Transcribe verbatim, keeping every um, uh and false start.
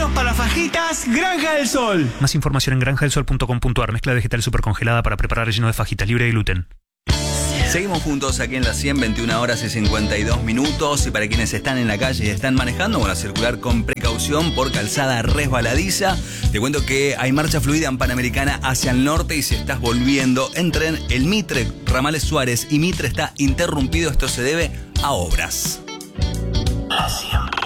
Preparados para fajitas Granja del Sol. Más información en granja del sol punto com punto ar. Mezcla vegetal supercongelada para preparar relleno de fajitas libre de gluten. Seguimos juntos aquí en las cien, veintiuna horas y cincuenta y dos minutos. Y para quienes están en la calle y están manejando, bueno, a circular con precaución por calzada resbaladiza. Te cuento que hay marcha fluida en Panamericana hacia el norte, y si estás volviendo en tren, el Mitre, Ramales Suárez y Mitre está interrumpido. Esto se debe a obras. Hacia